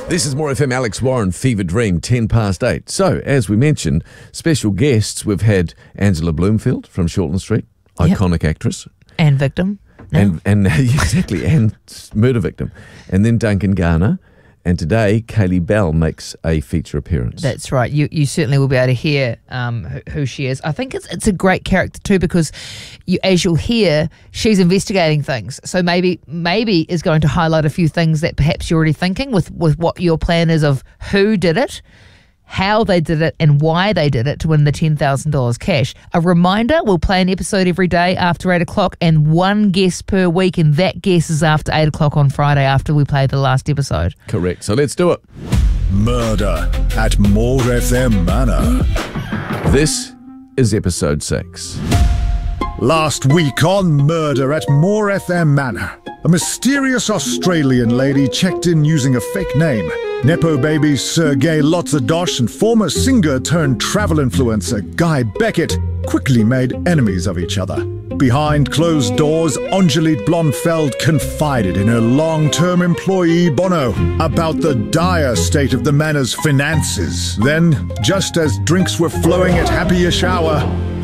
This is More FM, Alex Warren, Fever Dream, 10 past 8. So, as we mentioned, special guests, we've had Angela Bloomfield from Shortland Street, iconic actress. And victim. No. And exactly, and murder victim. And then Duncan Garner. And today, Kaylee Bell makes a feature appearance. That's right. You certainly will be able to hear who she is. I think it's a great character too, because as you'll hear, she's investigating things. So maybe is going to highlight a few things that perhaps you're already thinking with what your plan is of who did it, how they did it, and why they did it to win the $10,000 cash. A reminder, we'll play an episode every day after 8 o'clock and one guest per week, and that guest is after 8 o'clock on Friday after we play the last episode. Correct. So let's do it. Murder at More FM Manor. This is episode 6. Last week on Murder at More FM Manor, a mysterious Australian lady checked in using a fake name. Nepo baby Sergei Lotzadosh and former singer-turned-travel influencer Guy Beckett quickly made enemies of each other. Behind closed doors, Angelique Blomfeld confided in her long-term employee Bono about the dire state of the manor's finances. Then, just as drinks were flowing at Happy-ish Hour,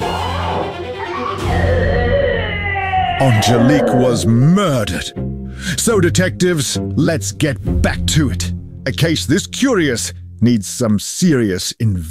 Angelique was murdered. So, detectives, let's get back to it. A case this curious needs some serious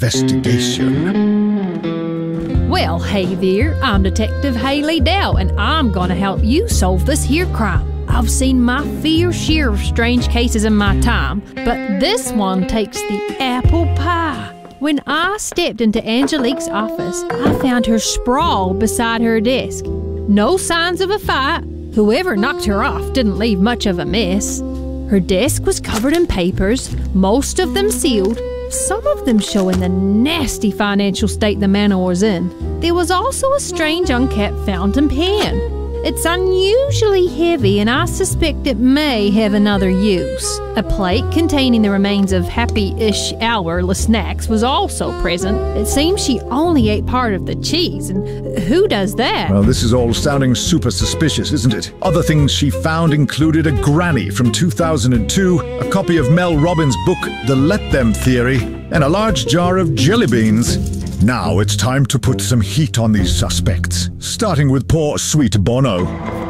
investigation. Well, hey there, I'm Detective Haley Dow, and I'm gonna help you solve this here crime. I've seen my fair share of strange cases in my time, but this one takes the apple pie. When I stepped into Angelique's office, I found her sprawled beside her desk. No signs of a fight. Whoever knocked her off didn't leave much of a mess. Her desk was covered in papers, most of them sealed, some of them showing the nasty financial state the manor was in. There was also a strange unkept fountain pen. It's unusually heavy, and I suspect it may have another use. A plate containing the remains of Happy-ish Hour snacks was also present. It seems she only ate part of the cheese, and who does that? Well, this is all sounding super suspicious, isn't it? Other things she found included a granny from 2002, a copy of Mel Robbins' book, The Let Them Theory, and a large jar of jelly beans. Now it's time to put some heat on these suspects, starting with poor sweet Bono.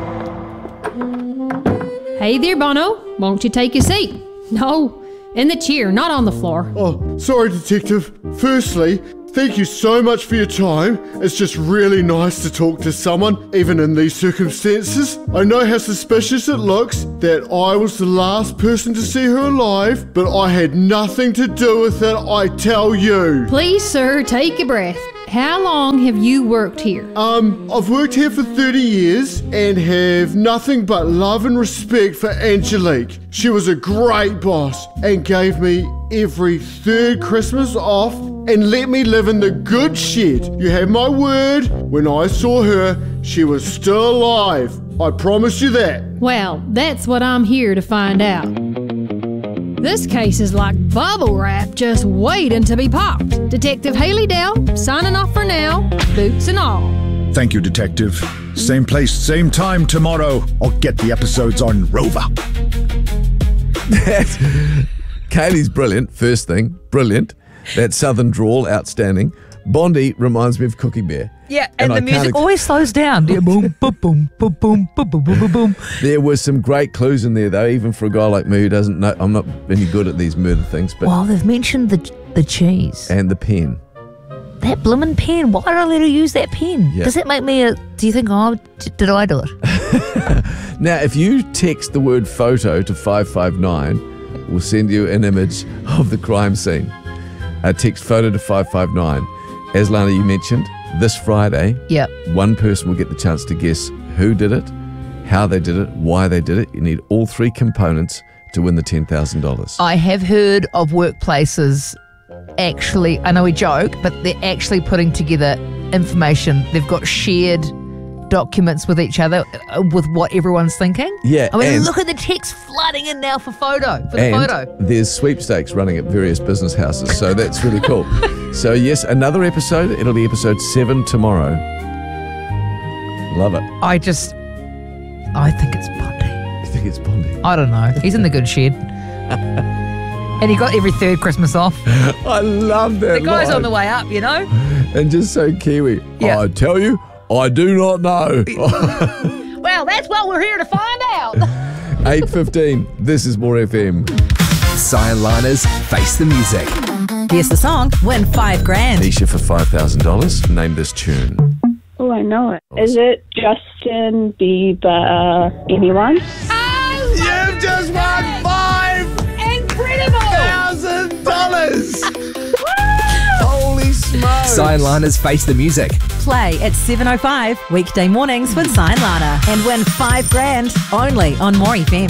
Hey there, Bono. Won't you take a seat? No, in the chair, not on the floor. Oh, sorry, Detective. Firstly, thank you so much for your time. It's just really nice to talk to someone, even in these circumstances. I know how suspicious it looks that I was the last person to see her alive, but I had nothing to do with it, I tell you. Please, sir, take a breath. How long have you worked here? I've worked here for 30 years and have nothing but love and respect for Angelique. She was a great boss and gave me every third Christmas off and let me live in the good shed. You have my word, when I saw her, she was still alive. I promise you that. Well, that's what I'm here to find out. This case is like bubble wrap, just waiting to be popped. Detective Haley Dow, signing off for now, boots and all. Thank you, Detective. Same place, same time tomorrow. I'll get the episodes on Rover. Kaylee's brilliant, first thing, brilliant. That southern drawl, outstanding. Bondi reminds me of Cookie Bear. Yeah, and the music always slows down. Yeah, boom, boom, boom, boom, boom, boom, boom, boom, boom. There was some great clues in there, though, even for a guy like me who doesn't know. I'm not any good at these murder things. But well, they've mentioned the cheese. And the pen. That bloomin' pen. Why did I let her use that pen? Yeah. Does that make me do you think, did I do it? Now, if you text the word photo to 559, we'll send you an image of the crime scene. Text photo to 559. As Lana, you mentioned, this Friday, one person will get the chance to guess who did it, how they did it, why they did it. You need all three components to win the $10,000. I have heard of workplaces actually, I know we joke, but they're actually putting together information. They've got shared documents with each other with what everyone's thinking. Yeah, I mean, look at the text flooding in now for the photo. There's sweepstakes running at various business houses, so that's really cool. So yes, another episode. It'll be episode 7 tomorrow. Love it. I think it's Bondi. You think it's Bondi? I don't know. He's in the good shed. And he got every third Christmas off. I love that. The guy's line. on the way up, you know? And just so Kiwi. Yeah. I tell you, I do not know. Well, that's what we're here to find out. 8:15. This is More FM. Sileners face the music. Guess the song, win $5,000. Nisha for $5,000. Name this tune. Oh, I know it. Is it Justin Bieber? Anyone? You've just won $5,000. Holy smokes. Sileners face the music. Play at 7:05 weekday mornings with Silenana and win $5,000 only on More FM.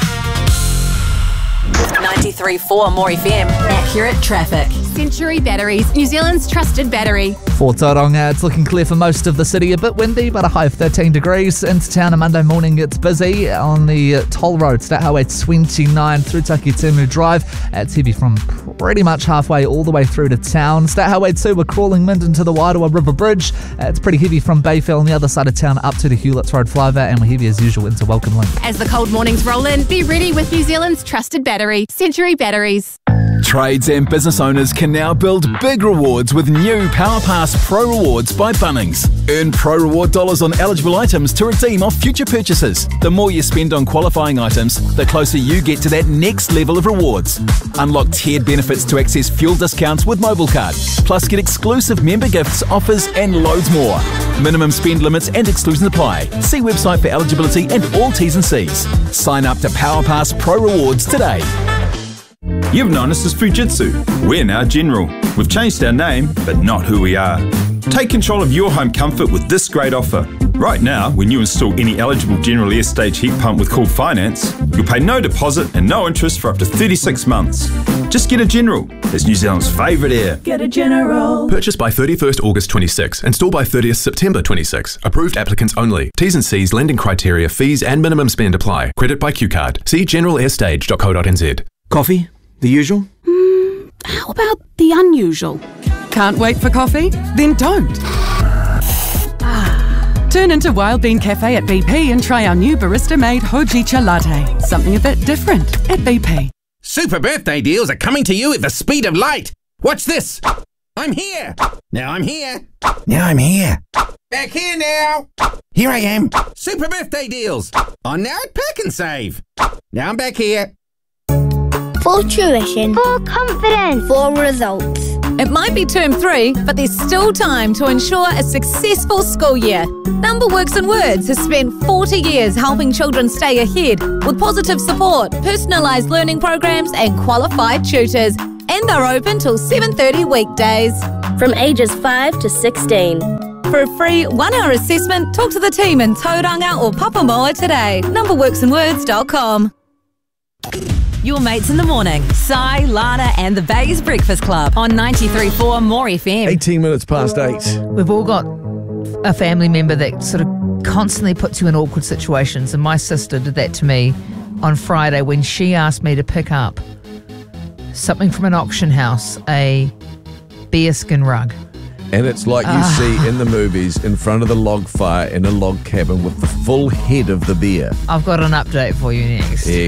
93.4 More FM. Accurate traffic. Century Batteries, New Zealand's trusted battery. For Tauranga, it's looking clear for most of the city. A bit windy, but a high of 13 degrees. Into town on Monday morning, it's busy on the toll road, State Highway 29 through Takitimu Drive. It's heavy from pretty much halfway all the way through to town. State Highway 2, we're crawling Minden to the Wairoa River Bridge. It's pretty heavy from Bayfield on the other side of town up to the Hewletts Road flyover, and we're heavy as usual into Welcome Link. As the cold mornings roll in, be ready with New Zealand's trusted battery, Century Batteries. Trades and business owners can now build big rewards with new PowerPass Pro Rewards by Bunnings. Earn Pro Reward dollars on eligible items to redeem off future purchases. The more you spend on qualifying items, the closer you get to that next level of rewards. Unlock tiered benefits to access fuel discounts with MobileCard. Plus get exclusive member gifts, offers and loads more. Minimum spend limits and exclusions apply. See website for eligibility and all T's and C's. Sign up to PowerPass Pro Rewards today. You've known us as Fujitsu. We're now General. We've changed our name, but not who we are. Take control of your home comfort with this great offer. Right now, when you install any eligible General Air Stage heat pump with Cool Finance, you'll pay no deposit and no interest for up to 36 months. Just get a General. It's New Zealand's favourite air. Get a General. Purchase by 31st August 26. Install by 30th September 26. Approved applicants only. T's and C's, lending criteria, fees and minimum spend apply. Credit by QCard. See generalair.stage.co.nz. Coffee? The usual? How about the unusual? Can't wait for coffee? Then don't. Turn into Wild Bean Cafe at BP and try our new barista-made Hojicha latte. Something a bit different at BP. Super birthday deals are coming to you at the speed of light. Watch this. I'm here. Now I'm here. Now I'm here. Back here now. Here I am. Super birthday deals. On now at Pack and Save. Now I'm back here. For tuition. For confidence. For results. It might be term 3, but there's still time to ensure a successful school year. Number Works and Words has spent 40 years helping children stay ahead with positive support, personalised learning programs and qualified tutors. And they're open till 7:30 weekdays. From ages 5 to 16. For a free 1-hour assessment, talk to the team in Tauranga or Papamoa today. Numberworksandwords.com. Your mates in the morning. Sai, Lana and the Bays Breakfast Club on 93.4 More FM. 18 minutes past 8. We've all got a family member that sort of constantly puts you in awkward situations, and my sister did that to me on Friday when she asked me to pick up something from an auction house, a bearskin rug. And it's like you see in the movies, in front of the log fire in a log cabin with the full head of the bear. I've got an update for you next.